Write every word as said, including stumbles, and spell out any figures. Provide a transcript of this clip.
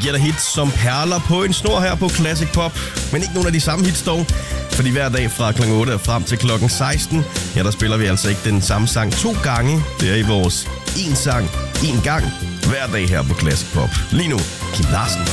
gætter hits som perler på en snor her på Classic Pop. Men ikke nogen af de samme hits dog. Fordi hver dag fra klokken otte og frem til klokken seksten, ja, der spiller vi altså ikke den samme sang to gange. Det er i vores en sang, en gang, hver dag her på Classic Pop. Lige nu, Kim Larsen.